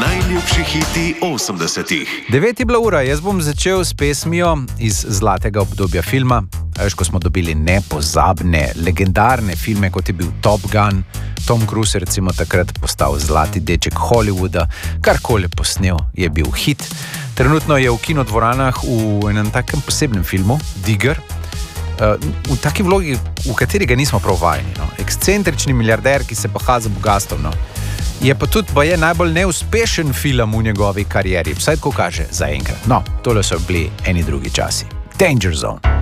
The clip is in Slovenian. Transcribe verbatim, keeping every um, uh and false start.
Najljubši hiti osemdesetih. Devet je bila ura, jaz bom začel s pesmijo iz zlatega obdobja filma. Veš, ko smo dobili nepozabne, legendarne filme, kot je bil Top Gun. Tom Cruise je recimo takrat postal zlati deček Hollywooda. Karkoli posnel, je bil hit. Trenutno je v kinodvoranah v enem takem posebnem filmu, Digger. V taki vlogi, v kateri ga nismo prav vajeni. No? Ekscentrični milijarder, ki se paha za bogastvom. No? Je pa tudi pa je najbolj neuspešen film v njegovi karieri. Vsaj tako kaže zaenkrat. No, tole so bili eni drugi časi. Danger Zone.